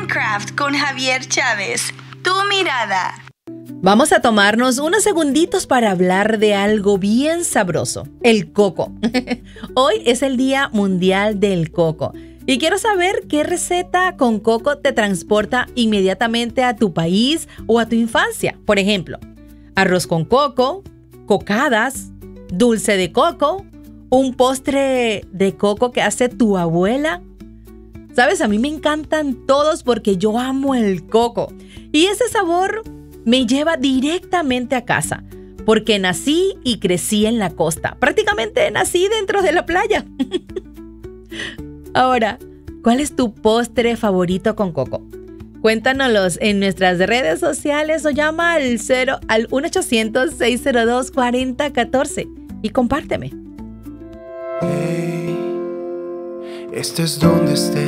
Craft con Javier Chávez. Tu mirada. Vamos a tomarnos unos segunditos para hablar de algo bien sabroso, el coco. Hoy es el Día Mundial del Coco y quiero saber qué receta con coco te transporta inmediatamente a tu país o a tu infancia. Por ejemplo, arroz con coco, cocadas, dulce de coco, un postre de coco que hace tu abuela. ¿Sabes? A mí me encantan todos porque yo amo el coco y ese sabor me lleva directamente a casa, porque nací y crecí en la costa. Prácticamente nací dentro de la playa. Ahora, ¿cuál es tu postre favorito con coco? Cuéntanoslos en nuestras redes sociales o llama al 1-800-602-4014 y compárteme. Hey, estés donde estés,